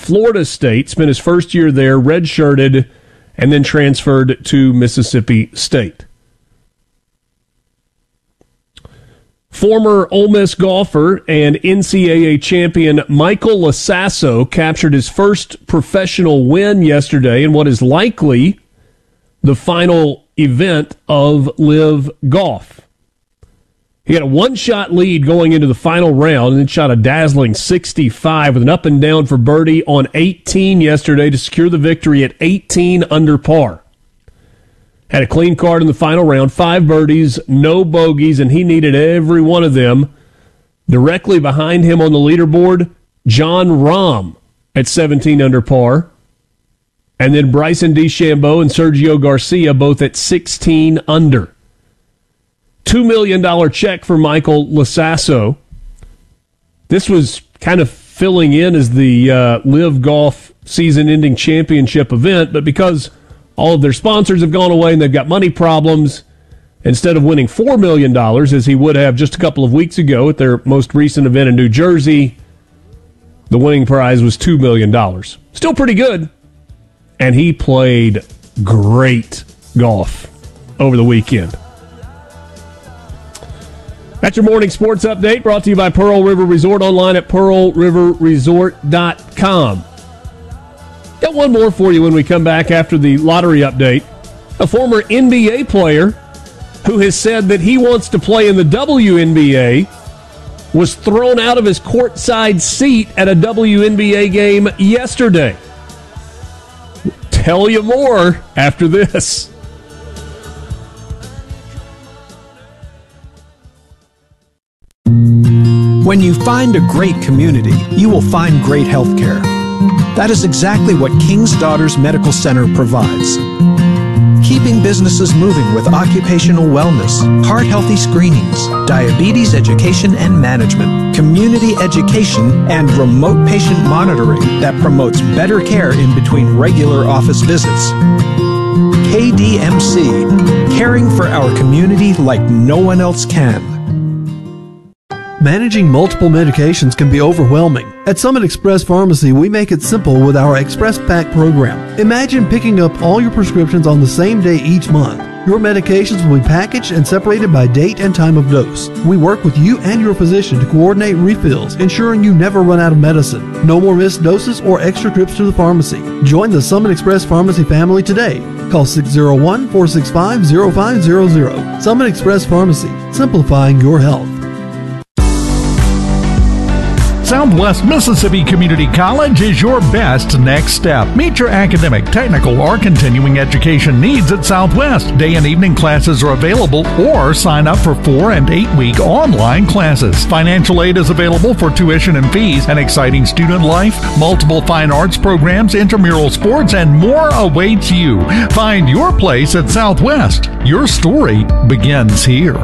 Florida State, spent his first year there, redshirted, and then transferred to Mississippi State. Former Ole Miss golfer and NCAA champion Michael Lasasso captured his first professional win yesterday in what is likely the final event of LIV Golf. He had a one-shot lead going into the final round and then shot a dazzling 65 with an up and down for birdie on 18 yesterday to secure the victory at 18 under par. Had a clean card in the final round, 5 birdies, no bogeys, and he needed every one of them. Directly behind him on the leaderboard, Jon Rahm at 17 under par. And then Bryson DeChambeau and Sergio Garcia both at 16 under. $2 million check for Michael Lasasso. This was kind of filling in as the LIV Golf season-ending championship event, but because all of their sponsors have gone away and they've got money problems, instead of winning $4 million, as he would have just a couple of weeks ago at their most recent event in New Jersey, the winning prize was $2 million. Still pretty good. And he played great golf over the weekend. That's your morning sports update brought to you by Pearl River Resort, online at pearlriverresort.com. Got one more for you when we come back after the lottery update. A former NBA player who has said that he wants to play in the WNBA was thrown out of his courtside seat at a WNBA game yesterday. Tell you more after this. When you find a great community, you will find great health care. That is exactly what King's Daughters Medical Center provides. Keeping businesses moving with occupational wellness, heart-healthy screenings, diabetes education and management, community education, and remote patient monitoring that promotes better care in between regular office visits. KDMC, caring for our community like no one else can. Managing multiple medications can be overwhelming. At Summit Express Pharmacy, we make it simple with our Express Pack program. Imagine picking up all your prescriptions on the same day each month. Your medications will be packaged and separated by date and time of dose. We work with you and your physician to coordinate refills, ensuring you never run out of medicine. No more missed doses or extra trips to the pharmacy. Join the Summit Express Pharmacy family today. Call 601-465-0500. Summit Express Pharmacy, simplifying your health. Southwest Mississippi Community College is your best next step. Meet your academic, technical, or continuing education needs at Southwest. Day and evening classes are available, or sign up for 4- and 8-week online classes. Financial aid is available for tuition and fees, an exciting student life, multiple fine arts programs, intramural sports, and more awaits you. Find your place at Southwest. Your story begins here.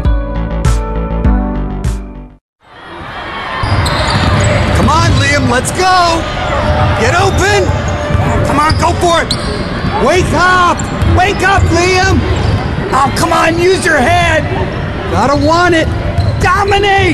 Let's go! Get open! Come on, go for it! Wake up! Wake up, Liam! Oh, come on, use your head! Gotta want it! Dominate!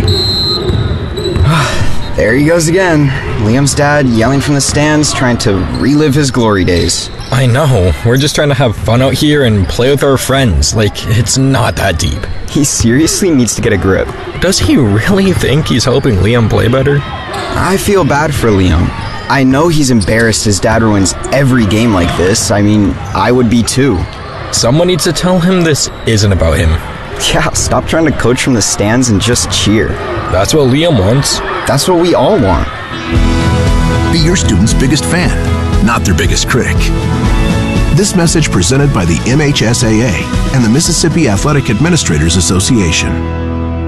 There he goes again. Liam's dad yelling from the stands, trying to relive his glory days. I know. We're just trying to have fun out here and play with our friends. Like, it's not that deep. He seriously needs to get a grip. Does he really think he's helping Liam play better? I feel bad for Liam. I know he's embarrassed his dad ruins every game like this. I mean, I would be too. Someone needs to tell him this isn't about him. Yeah, stop trying to coach from the stands and just cheer. That's what Liam wants. That's what we all want. Be your student's biggest fan, not their biggest critic. This message presented by the MHSAA and the Mississippi Athletic Administrators Association.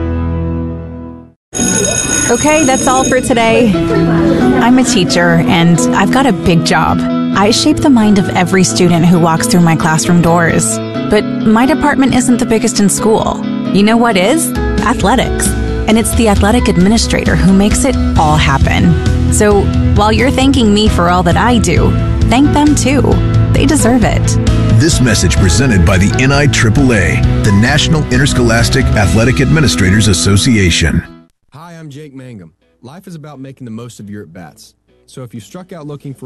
Okay, that's all for today. I'm a teacher, and I've got a big job. I shape the mind of every student who walks through my classroom doors. But my department isn't the biggest in school. You know what is? Athletics. And it's the athletic administrator who makes it all happen. So while you're thanking me for all that I do, thank them too. They deserve it. This message presented by the NIAAA, the National Interscholastic Athletic Administrators Association. Hi, I'm Jake Mangum. Life is about making the most of your at-bats. So if you struck out looking for